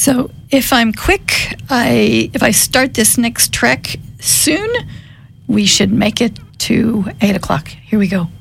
So if I'm quick, if I start this next trek soon, we should make it to 8 o'clock. Here we go.